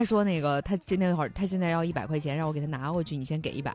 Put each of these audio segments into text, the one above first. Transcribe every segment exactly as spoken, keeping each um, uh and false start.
他说那个他那会儿他现在要一百块钱，让我给他拿过去，你先给一百。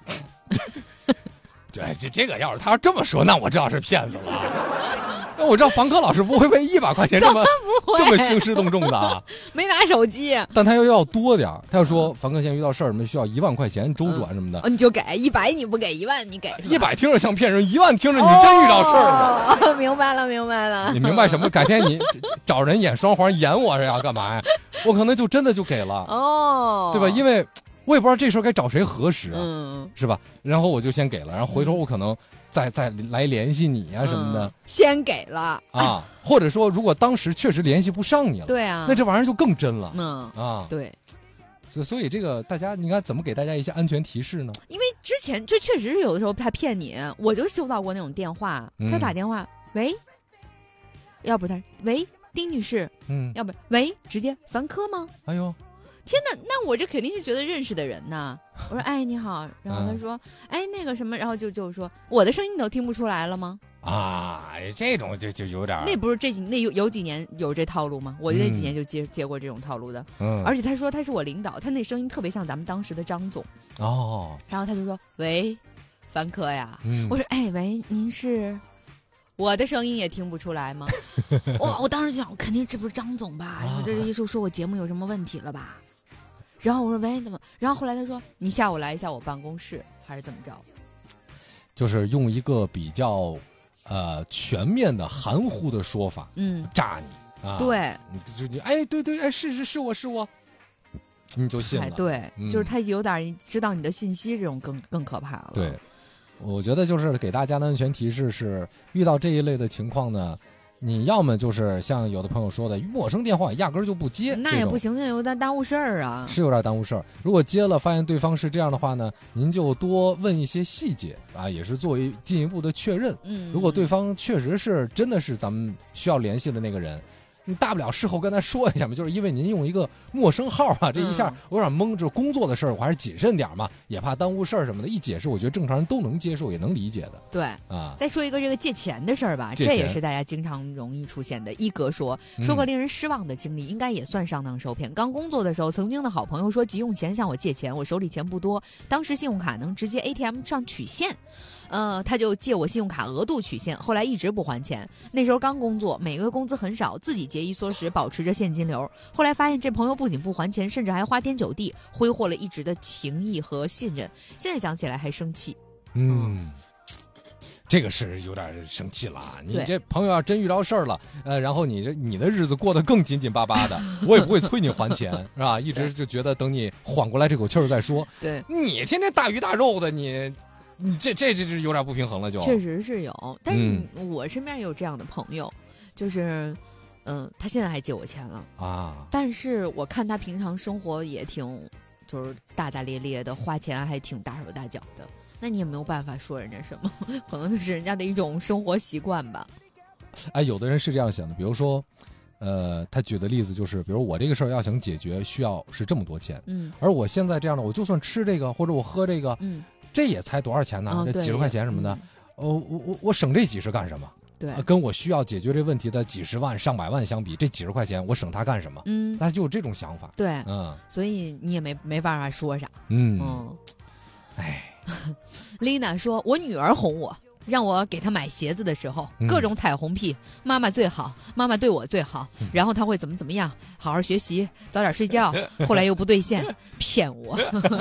对，这这个要是他要这么说，那我知道是骗子了。那我知道房科老师不会为一百块钱这么这么兴师动众的啊， 没拿手机， 但他又要多点，他要说房科现在遇到事儿什么需要一万块钱周转什么的， 嗯哦、你就给一百，你不给一万，你给一百听着像骗人，一万听着你真遇到事儿了。 哦，明白了，明白了。 你明白什么？改天你找人演双簧演我是要干嘛呀？我可能就真的就给了哦， 对吧？因为我也不知道这时候该找谁核实啊， 嗯， 是吧？然后我就先给了，然后回头我可能再再来联系你啊什么的， 嗯、先给了啊，或者说如果当时确实联系不上你了， 对啊， 那这玩意儿就更真了， 嗯啊， 对， 所所以这个大家你看怎么给大家一些安全提示呢？ 因为之前就确实是有的时候他骗你，我就收到过那种电话， 嗯、 他打电话，喂，要不他喂丁女士， 嗯， 要不喂直接凡科吗？ 哎呦。 天哪，那我这肯定是觉得认识的人呐。我说，哎，你好。然后他说，嗯、哎，那个什么，然后就就说，我的声音你都听不出来了吗？ 啊，这种就就有点。 那不是这几那有有几年有这套路吗？我那几年就接、嗯、接过这种套路的。嗯。而且他说他是我领导，他那声音特别像咱们当时的张总。 哦。 然后他就说，喂，凡科呀。 嗯。 我说，哎，喂，您是？我的声音也听不出来吗？哇！我当时就想，我肯定这不是张总吧？然后这一说说我节目有什么问题了吧？然后我说喂，怎么？然后后来他说你下午来一下我办公室，还是怎么着？ 就是用一个比较呃全面的含糊的说法，嗯，炸你啊！ 对， 就你哎，对对，哎，是是是我是我，你就信了。 对， 嗯、 就是他有点知道你的信息，这种更更可怕了。 对，我觉得就是给大家的安全提示是，遇到这一类的情况呢。你要么就是像有的朋友说的，陌生电话压根儿就不接， 那也不行，那有点耽误事儿啊。 是有点耽误事儿。如果接了，发现对方是这样的话呢，您就多问一些细节啊，也是作为进一步的确认。 嗯， 如果对方确实是真的是咱们需要联系的那个人，你大不了事后跟他说一下嘛，就是因为您用一个陌生号啊，这一下我有点懵，就是工作的事儿，我还是谨慎点嘛，也怕耽误事儿什么的。一解释，我觉得正常人都能接受，也能理解的。 对啊， 再说一个这个借钱的事儿吧，这也是大家经常容易出现的。一哥说说个令人失望的经历，嗯、应该也算上当受骗。刚工作的时候，曾经的好朋友说急用钱向我借钱，我手里钱不多，当时信用卡能直接 A T M 上取现。呃，他就借我信用卡额度取现，后来一直不还钱。那时候刚工作，每个月工资很少，自己节衣缩食，保持着现金流。后来发现这朋友不仅不还钱，甚至还花天酒地，挥霍了一直的情谊和信任。现在想起来还生气。 嗯，这个是有点生气了。你这朋友要真遇到事儿了，呃，然后你这你的日子过得更紧紧巴巴的，我也不会催你还钱，是吧？一直就觉得等你缓过来这口气儿再说。 对， 你天天大鱼大肉的，你。你这这这这有点不平衡了就，就确实是有，但是我身边也有这样的朋友，就是，嗯，他现在还借我钱了啊，但是我看他平常生活也挺，就是大大咧咧的，花钱还挺大手大脚的，那你也没有办法说人家什么，可能就是人家的一种生活习惯吧。 哎，有的人是这样想的，比如说，呃，他举的例子就是，比如我这个事儿要想解决，需要是这么多钱，嗯，而我现在这样的，我就算吃这个或者我喝这个，嗯。这也才多少钱呢？ 哦、 这几十块钱什么的，嗯、呃，我我我省这几十干什么？ 对、 呃，跟我需要解决这问题的几十万、上百万相比，这几十块钱我省它干什么？嗯，他就有这种想法。 对，嗯，所以你也没没办法说啥。 嗯，哎、 嗯，丽娜说，我女儿哄我。让我给他买鞋子的时候，各种彩虹屁，嗯、妈妈最好，妈妈对我最好，然后他会怎么怎么样，好好学习，早点睡觉，后来又不兑现，骗我。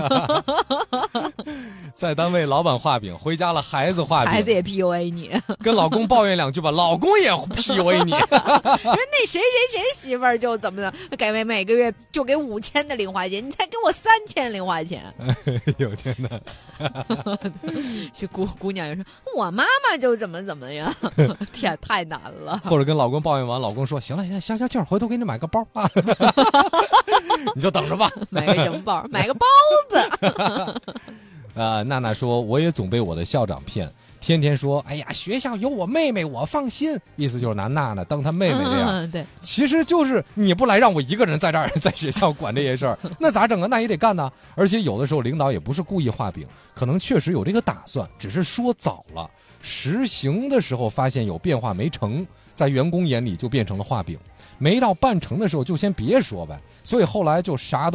在单位老板画饼，回家了孩子画饼， 孩子也 P U A 你， 跟老公抱怨两句吧，老公也 P U A 你。人那谁谁谁媳妇儿就怎么的，给每每个月就给五千的零花钱，你才给我三千零花钱。 有天哪， 是姑姑娘就说我。妈妈就怎么怎么样，天太难了。 或者跟老公抱怨完，老公说：“行了，行了，消消气儿，回头给你买个包啊。”你就等着吧。 买个什么包？买个包子。 啊、呃，娜娜说：“我也总被我的校长骗， 天天说哎呀学校有我妹妹我放心，意思就是拿娜娜当她妹妹这样、 嗯、对， 其实就是你不来让我一个人在这儿在学校管这些事儿，那咋整啊？那也得干呢。而且有的时候领导也不是故意画饼，可能确实有这个打算，只是说早了，实行的时候发现有变化没成，在员工眼里就变成了画饼，没到办成的时候就先别说呗，所以后来就啥都